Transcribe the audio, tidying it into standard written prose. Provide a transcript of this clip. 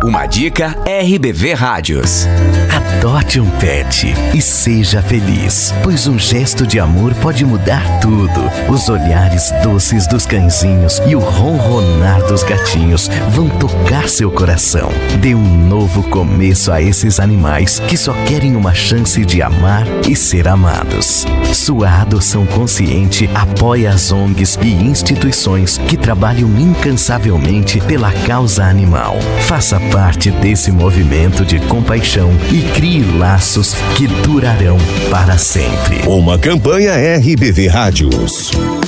Uma dica RBV Rádios. Adote um pet e seja feliz, pois um gesto de amor pode mudar tudo. Os olhares doces dos cãezinhos e o ronronar dos gatinhos vão tocar seu coração. Dê um novo começo a esses animais que só querem uma chance de amar e ser amados. Sua adoção consciente apoia as ONGs e instituições que trabalham incansavelmente pela causa animal. Faça parte desse movimento de compaixão e crie laços que durarão para sempre. Uma campanha RBV Rádios.